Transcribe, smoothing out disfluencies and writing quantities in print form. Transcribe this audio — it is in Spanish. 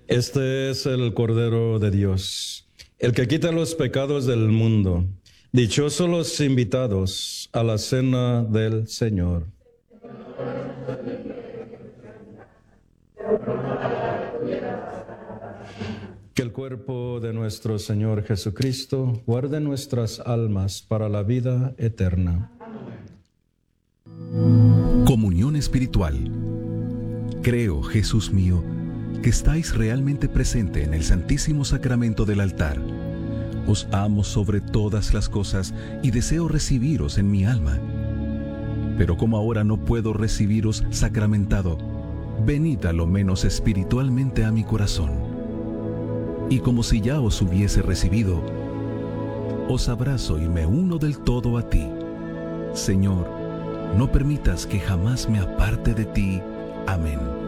Este es el Cordero de Dios, el que quita los pecados del mundo. Dichosos los invitados a la cena del Señor. Que el cuerpo de nuestro Señor Jesucristo guarde nuestras almas para la vida eterna. Comunión espiritual. Creo, Jesús mío, que estáis realmente presente en el Santísimo Sacramento del altar. Os amo sobre todas las cosas y deseo recibiros en mi alma. Pero como ahora no puedo recibiros sacramentado, venid a lo menos espiritualmente a mi corazón. Y como si ya os hubiese recibido, os abrazo y me uno del todo a ti. Señor, no permitas que jamás me aparte de ti. Amén.